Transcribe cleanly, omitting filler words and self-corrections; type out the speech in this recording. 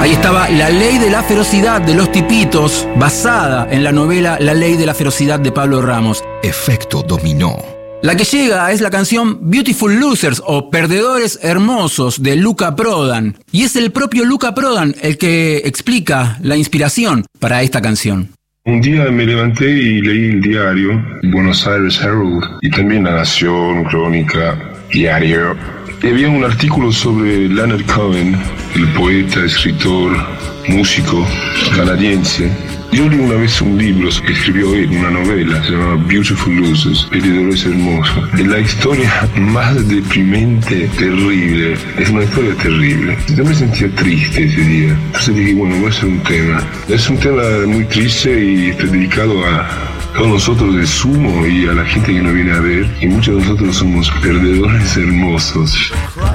Ahí estaba La Ley de la Ferocidad de Los Tipitos, basada en la novela La Ley de la Ferocidad de Pablo Ramos. Efecto dominó. La que llega es la canción Beautiful Losers o Perdedores Hermosos de Luca Prodan. Y es el propio Luca Prodan el que explica la inspiración para esta canción. Un día me levanté y leí el diario, Buenos Aires Herald, y también La Nación, Crónica, Diario. Y había un artículo sobre Leonard Cohen, el poeta, escritor, músico canadiense. Yo leí una vez un libro que escribió él, una novela, se llama Beautiful Losers, Perdedores Hermosos. Es la historia más deprimente, terrible. Es una historia terrible. Yo me sentía triste ese día. Entonces dije, bueno, voy a hacer un tema. Es un tema muy triste y está dedicado a todos nosotros de Sumo y a la gente que nos viene a ver. Y muchos de nosotros somos perdedores hermosos.